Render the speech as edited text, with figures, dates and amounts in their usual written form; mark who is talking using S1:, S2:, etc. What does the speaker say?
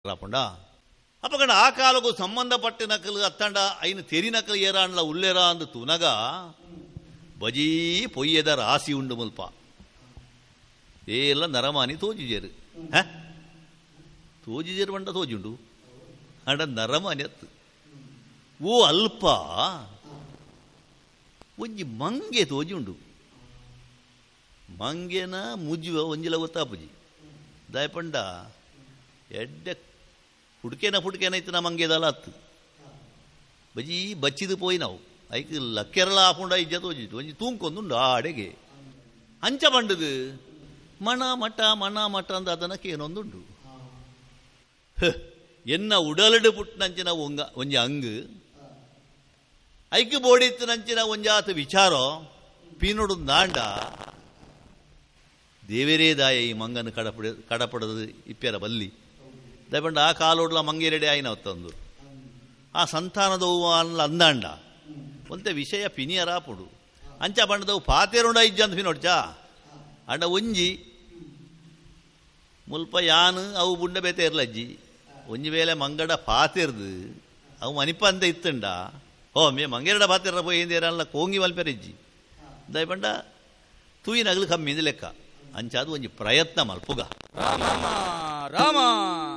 S1: రాకుండా అప్పకండ ఆ కాలకు సంబంధపట్టి నకలు అత్తండ అయిన తెరి నకలు ఏరాండ్ల ఉల్లేరా అందు తునగా బజీ పొయ్యేద రాసి ఉండు ముల్ప ఏళ్ళ నరమాని తోజిజేరు తోజిజేరు వంట తోజుండు అండ నరమాని అత్తు ಓ ಅಲ್ಪ ಒಂಜಿ ಮಂಗೆ ತೋಜುಂಡು ಮಂಗೆನ ಮುಜ್ಜುವ ಒಂಜಿಲ ಗೊತ್ತಾಪುಜಿ ದಾಯಪಂಡ ಎಡ್ಡೆ ಪುಡ್ಕೇನ ಐತೆ ನಾ ಮಂಗೆದಲ್ಲ ಅತ್ತು ಬಜಿ ಬಚ್ಚಿದು ಪೋಯಿನಾವು ಐಕ್ ಲಕ್ಕೆರಲ ಆಪುಂಡ ಇಜ್ಜ ತೋಜಿತ್ತು ಒಂಜಿ ತೂಂಕೊಂದುಂಡು ಆಡೆಗೆ ಅಂಚ ಬಂಡದು ಮಣ ಮಠ ಅಂದ ಅದನಕ್ಕೇನೊಂದುಂಡು ಎನ್ನ ಉಡಲಡು ಪುಟ್ಟನಂಚಿನ ಒಂಜಿ ಅಂಗ್ ಐಕ್ಯ ಬೋಡಿತ್ತಿನಂಚಿನ ಒಂಜಾತ ವಿಚಾರ ಪೀನುಡು ದಾಂಡ ದೇವೇರೇ ದಾಯ ಈ ಮಂಗನ ಕಡಪಡದು ಇಪ್ಪೆರ ಬಲ್ಲಿ ದಯಪಂಡ ಆ ಕಾಲೋಡ್ಲ ಮಂಗೇರೆಡೆ ಆಯ್ನ ಹೊತ್ತಂದು ಆ ಸಂತಾನದವು ಅನ್ಲ ಅಂದಾಂಡ ಒಂತೆ ವಿಷಯ ಪಿನಿಯರಾಪುಡು ಅಂಚ ಬಂಡದವು ಪಾತೇರುಂಡ ಇಜ್ಜಂತ ಪಿನೋಡ್ಚಾ ಅಂಡ ಒಂಜಿ ಮುಲ್ಪ ಯಾನು ಅವು ಬುಂಡ ಬೇತೆ ಇರ್ಲಜ್ಜಿ ಒಂಜಿ ವೇಳೆ ಮಂಗಡ ಪಾತಿರ್ದು ಅವು ಮನಿಪ ಅಂತ ಇತ್ತಂಡ ಓ ಮೇ ಮಂಗೇರಡ ಪಾತಿರ ಪೋಯಿಂದೇರಲ್ಲ ಕೋಂಗಿ ಮಲ್ಪೆರಿಜ್ಜಿ ದಯಪಂಡ ತೂಯಿ ನಗಲು ಕಮ್ಮಿಂದ ಲೆಕ್ಕ ಅಂಚಾದು ಒಂಜಿ ಪ್ರಯತ್ನ ಮಲ್ಪುಗ
S2: ರಾಮ